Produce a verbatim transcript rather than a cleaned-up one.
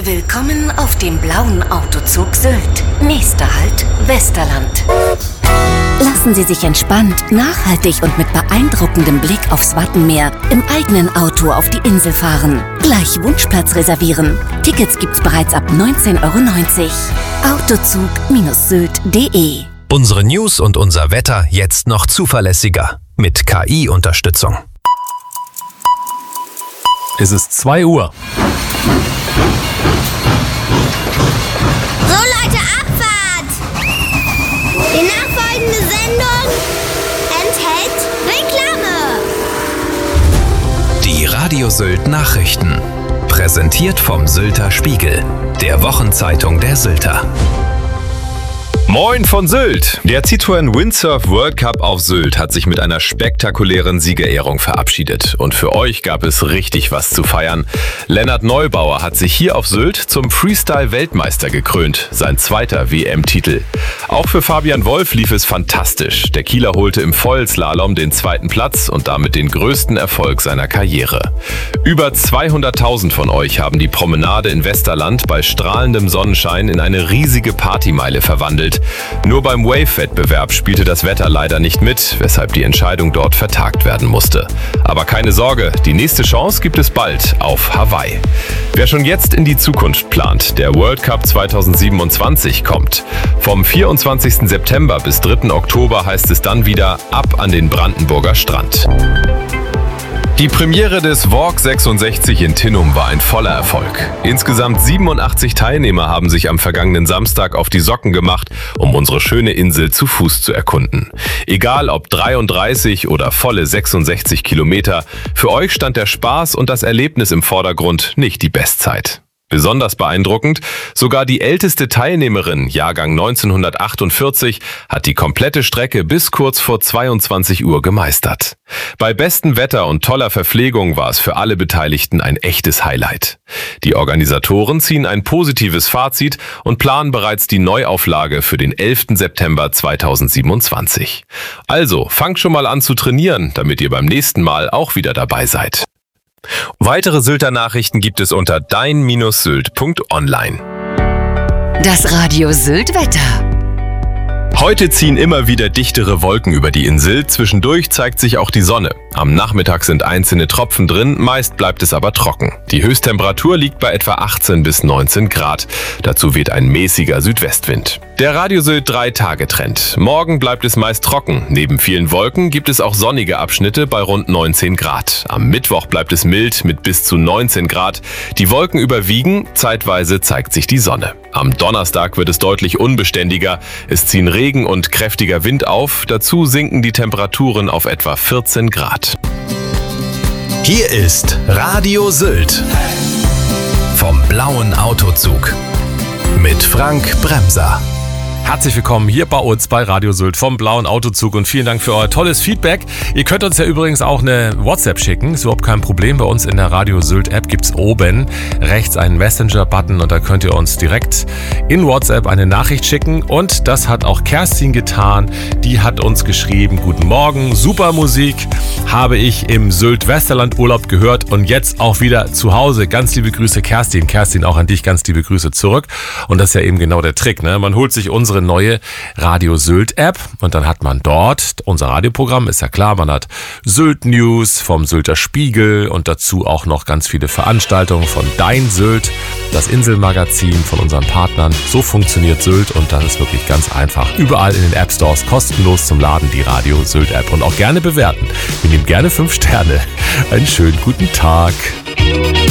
Willkommen auf dem blauen Autozug Sylt. Nächster Halt, Westerland. Lassen Sie sich entspannt, nachhaltig und mit beeindruckendem Blick aufs Wattenmeer im eigenen Auto auf die Insel fahren. Gleich Wunschplatz reservieren. Tickets gibt's bereits ab neunzehn Euro neunzig. Autozug Sylt punkt de. Unsere News und unser Wetter jetzt noch zuverlässiger. Mit K I-Unterstützung. Es ist zwei Uhr. So Leute, Abfahrt! Die nachfolgende Sendung enthält Reklame. Die Radio Sylt Nachrichten. Präsentiert vom Sylter Spiegel, der Wochenzeitung der Sylter. Moin von Sylt! Der Citroën Windsurf World Cup auf Sylt hat sich mit einer spektakulären Siegerehrung verabschiedet. Und für euch gab es richtig was zu feiern. Lennart Neubauer hat sich hier auf Sylt zum Freestyle-Weltmeister gekrönt, sein zweiter W M-Titel. Auch für Fabian Wolf lief es fantastisch. Der Kieler holte im Vollslalom den zweiten Platz und damit den größten Erfolg seiner Karriere. Über zweihunderttausend von euch haben die Promenade in Westerland bei strahlendem Sonnenschein in eine riesige Partymeile verwandelt. Nur beim Wave-Wettbewerb spielte das Wetter leider nicht mit, weshalb die Entscheidung dort vertagt werden musste. Aber keine Sorge, die nächste Chance gibt es bald auf Hawaii. Wer schon jetzt in die Zukunft plant, der World Cup zweitausendsiebenundzwanzig kommt. Vom vierundzwanzigsten September bis dritten Oktober heißt es dann wieder ab an den Brandenburger Strand. Die Premiere des Walk sechsundsechzig in Tinnum war ein voller Erfolg. Insgesamt siebenundachtzig Teilnehmer haben sich am vergangenen Samstag auf die Socken gemacht, um unsere schöne Insel zu Fuß zu erkunden. Egal ob dreiunddreißig oder volle sechsundsechzig Kilometer, für euch stand der Spaß und das Erlebnis im Vordergrund, nicht die Bestzeit. Besonders beeindruckend, sogar die älteste Teilnehmerin, Jahrgang neunzehnhundertachtundvierzig, hat die komplette Strecke bis kurz vor zweiundzwanzig Uhr gemeistert. Bei bestem Wetter und toller Verpflegung war es für alle Beteiligten ein echtes Highlight. Die Organisatoren ziehen ein positives Fazit und planen bereits die Neuauflage für den elften September zweitausendsiebenundzwanzig. Also, fangt schon mal an zu trainieren, damit ihr beim nächsten Mal auch wieder dabei seid. Weitere Sylter Nachrichten gibt es unter dein Sylt punkt online. Das Radio Sylt Wetter. Heute ziehen immer wieder dichtere Wolken über die Insel, zwischendurch zeigt sich auch die Sonne. Am Nachmittag sind einzelne Tropfen drin, meist bleibt es aber trocken. Die Höchsttemperatur liegt bei etwa achtzehn bis neunzehn Grad. Dazu weht ein mäßiger Südwestwind. Der Radio Sylt drei Tage Trend. Morgen bleibt es meist trocken. Neben vielen Wolken gibt es auch sonnige Abschnitte bei rund neunzehn Grad. Am Mittwoch bleibt es mild mit bis zu neunzehn Grad. Die Wolken überwiegen, zeitweise zeigt sich die Sonne. Am Donnerstag wird es deutlich unbeständiger. Es ziehen Regen und kräftiger Wind auf. Dazu sinken die Temperaturen auf etwa vierzehn Grad. Hier ist Radio Sylt vom blauen Autozug mit Frank Bremser. Herzlich willkommen hier bei uns bei Radio Sylt vom blauen Autozug und vielen Dank für euer tolles Feedback. Ihr könnt uns ja übrigens auch eine WhatsApp schicken, ist überhaupt kein Problem. Bei uns in der Radio Sylt App gibt es oben rechts einen Messenger-Button und da könnt ihr uns direkt in WhatsApp eine Nachricht schicken und das hat auch Kerstin getan. Die hat uns geschrieben, guten Morgen, super Musik, habe ich im Sylt-Westerland Urlaub gehört und jetzt auch wieder zu Hause. Ganz liebe Grüße Kerstin. Kerstin, auch an dich ganz liebe Grüße zurück. Und das ist ja eben genau der Trick, ne? Man holt sich unsere neue Radio Sylt App und dann hat man dort unser Radioprogramm, ist ja klar, man hat Sylt News vom Sylter Spiegel und dazu auch noch ganz viele Veranstaltungen von Dein Sylt, das Inselmagazin von unseren Partnern. So funktioniert Sylt und das ist wirklich ganz einfach. Überall in den App Stores kostenlos zum Laden die Radio Sylt App und auch gerne bewerten. Wir nehmen gerne fünf Sterne. Einen schönen guten Tag.